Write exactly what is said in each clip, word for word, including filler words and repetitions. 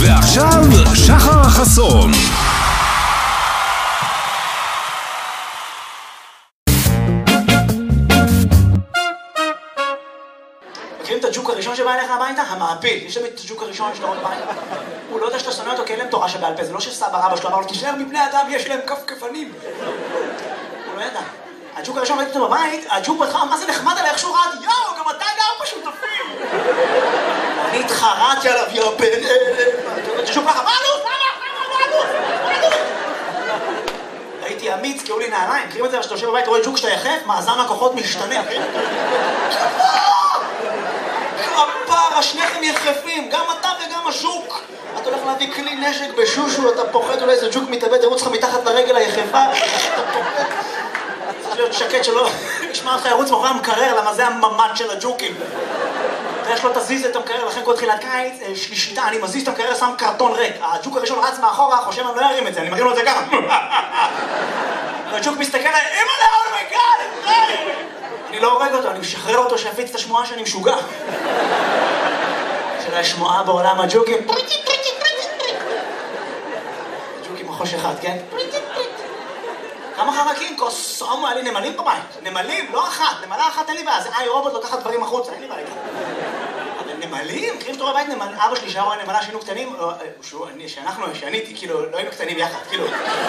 ועכשיו שחר חסון. מכירים את הג'וק הראשון שבא אליך הביתה? המעפיל. יש שם את הג'וק הראשון שלו בבית. הוא לא יודע שאתה שונא אותו כי אין להם תורה שבעל פה. זה לא שסבא רבא שלו אמר לו, תישאר מבני אדם, יש להם כפכפנים. הוא לא ידע. הג'וק הראשון ראיתי אותו בבית, הג'וק בהתחלה, מה זה נחמד עליי, איך שהוא רעד, יאו, גם אתה גר בשותפים. אני התחרעתי עליו, יא בן אלה. הג'וק ככה, מה אלוף? מה אלוף? הייתי אמיץ, קראו לי נעליים. מכירים את זה, כשאתה יושב בבית, רואה ג'וק שאתה יחף, מאזן הכוחות משתנה. הפרה, שניכם יחפים, גם אתה וגם הז'וק. אתה הולך להביא כלי נשק בשושו, אתה פוחד, אולי איזה ג'וק מתאבד, ירוץ לך מתחת לרגל היחפה, אתה פוחד. צריך להיות שקט שלא ישמע אותך ירוץ מאחורי המקרר, למה זה הממד של הג'וקים. ואיך לא תזיז את המקרר, לכן כל תחילת קיץ, שלישיתה, אני מזיז את המקרר, שם קרטון ריק. הג'וק הראשון רץ מאחורה, חושב אני לא ארים את זה, אני מרים לו את זה ככה. והג'וק מסתכל עליי, אימא'לה, אומייגאד, אני לא הורג אותו, אני משחרר אותו שיפיץ את השמועה שאני משוגע. של השמועה בעולם הג'וקים. ג'וקים מחוש אחד, כן? כמה חרקים? קוסומו, היה לי נמלים בבית. נמלים, לא אחת. נמלה אחת אין לי בעיה. זה איי רובוט לוקחת דברים החוצה, אין לי בעיה. אבל נמלים? מכירים שאתה רואה בית נמלים? אבא שלי שהיה רואה נמלה שהיינו קטנים, שאנחנו, שאני הייתי, כאילו, לא היינו קטנים יחד, כאילו.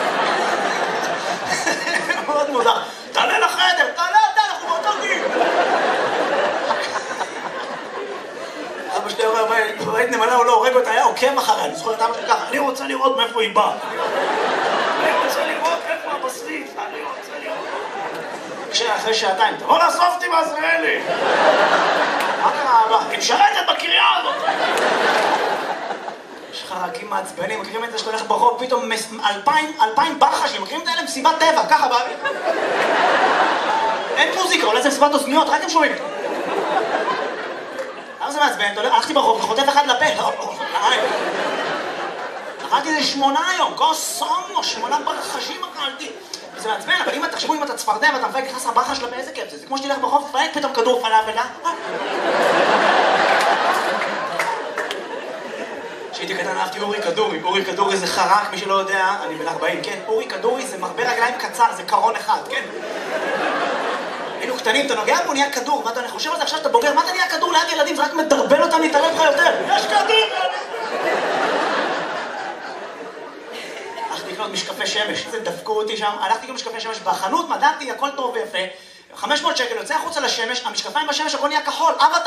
מאוד מוזר. תעלה לחדר, תעלה אתה, אנחנו באותו גיל. אבא שלי אומר, בבית נמלה הוא לא הורג אותה, היה עוקב אחריי. אני זוכר את אבא שלי ככה, אני רוצה לראות מאיפה היא באה. אני רוצה לראות איפה הבשריף, אני רוצה לראות. כשאחרי שעתיים, תבוא לאסוף אותי בעזריאלי. מה קרה אבא? היא משרתת בקריה הזאת. יש חרקים מעצבנים, מכירים את זה שאתה הולך ברחוב, פתאום אלפיים, אלפיים ברחשים, מכירים את האלה? מסיבת טבע, ככה באוויר. אין מוזיקה, אולי זה מסיבת אוזניות, רק הם שומעים. למה זה מעצבן? הלכתי ברחוב, חוטף אחד לפה. אכלתי איזה שמונה היום, קוסומו, שמונה ברחשים אכלתי. זה מעצבן, אבל אם תחשבו אם אתה צפרדע ואתה מפייק נכנס לברחה שלה באיזה כיף זה. זה כמו שתלך ברחוב, תפייק פתאום כדור פלאפל, אה? כשהייתי קטן אהבתי אורי כדורי. אורי כדורי זה חרק, מי שלא יודע, אני בן ארבעים, כן? אורי כדורי זה מרבה רגליים קצר, זה קרון אחד, כן? היינו קטנים, אתה נוגע בו, נהיה כדור, מה אתה חושב על זה עכשיו שאתה בוגר? מה אתה נהיה כדור ליד ילדים? זה רק מדרבל אותם להתערב לך יותר. יש כדור! הלכתי לקנות משקפי שמש, זה דפקו אותי שם, הלכתי לקנות משקפי שמש בחנות, מדעתי, הכל טוב ויפה, חמש מאות שקל, יוצא החוצה לשמש, המשקפיים בשמש, הכל נהיה כחול, אבא